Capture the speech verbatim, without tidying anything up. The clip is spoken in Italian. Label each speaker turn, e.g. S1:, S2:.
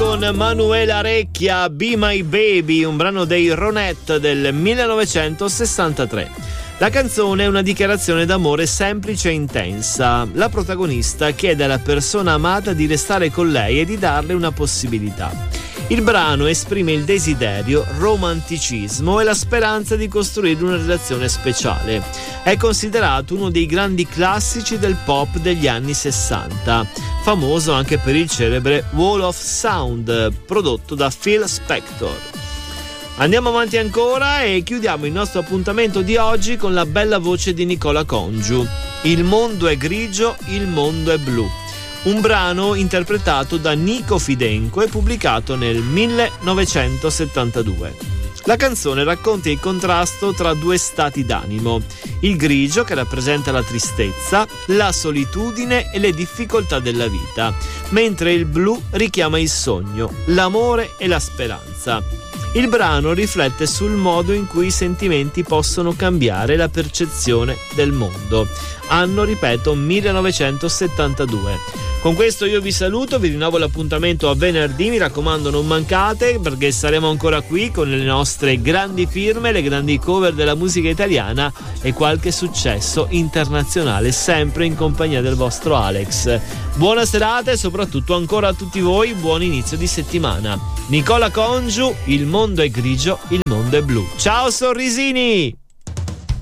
S1: con Manuela Recchia, Be My Baby, un brano dei Ronette del millenovecentosessantatré. La canzone è una dichiarazione d'amore semplice e intensa. La protagonista chiede alla persona amata di restare con lei e di darle una possibilità. Il brano esprime il desiderio, romanticismo e la speranza di costruire una relazione speciale. È considerato uno dei grandi classici del pop degli anni sessanta, famoso anche per il celebre Wall of Sound, prodotto da Phil Spector. Andiamo avanti ancora e chiudiamo il nostro appuntamento di oggi con la bella voce di Nicola Congiu. Il mondo è grigio, il mondo è blu. Un brano interpretato da Nico Fidenco e pubblicato nel millenovecentosettantadue. La canzone racconta il contrasto tra due stati d'animo: il grigio, che rappresenta la tristezza, la solitudine e le difficoltà della vita, mentre il blu richiama il sogno, l'amore e la speranza. Il brano riflette sul modo in cui i sentimenti possono cambiare la percezione del mondo. Anno, ripeto, millenovecentosettantadue. Con questo io vi saluto, vi rinnovo l'appuntamento a venerdì, mi raccomando non mancate, perché saremo ancora qui con le nostre grandi firme, le grandi cover della musica italiana e qualche successo internazionale, sempre in compagnia del vostro Alex. Buona serata e soprattutto ancora a tutti voi buon inizio di settimana. Nicola Congiu, il mondo è grigio, il mondo è blu. Ciao sorrisini!